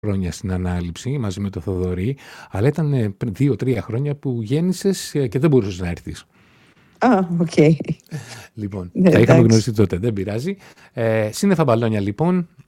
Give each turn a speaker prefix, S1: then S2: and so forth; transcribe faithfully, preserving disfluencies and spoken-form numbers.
S1: χρόνια στην ανάληψη μαζί με το Θοδωρή, αλλά ήταν πριν δύο-τρία χρόνια που γέννησες και δεν μπορούσες να έρθεις.
S2: Α, οκ.
S1: Λοιπόν,
S2: Ναι,
S1: τα είχαμε
S2: εντάξει.
S1: γνωριστεί τότε, δεν πειράζει. Ε, Σύννεφα μπαλόνια λοιπόν,